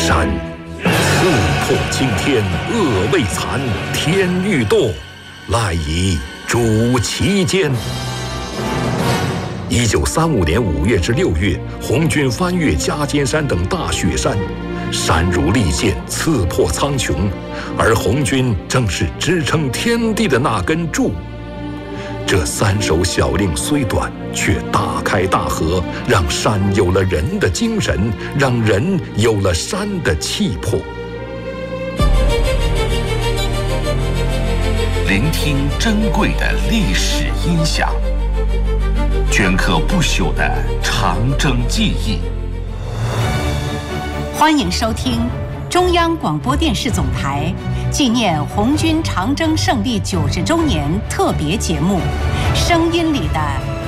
山刺破青天，恶未残，天欲堕，赖以主其间。1935年5月至6月，红军翻越夹尖山等大雪山，山如利剑，刺破苍穹，而红军正是支撑天地的那根柱。这3首小令虽短，却大开大合，让山有了人的精神，让人有了山的气魄。 聆听珍贵的历史音响，镌刻不朽的长征记忆。 欢迎收听中央广播电视总台纪念红军长征胜利90周年特别节目《声音里的